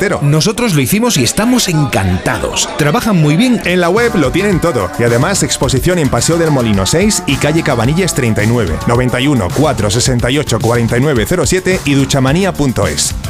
entero. Nosotros lo hicimos y estamos encantados. Trabajan muy bien. En la web lo tienen todo. Y además exposición en Paseo del Molino 6 y calle Cabanillas 39, 91 468 4907 y duchamanía.es.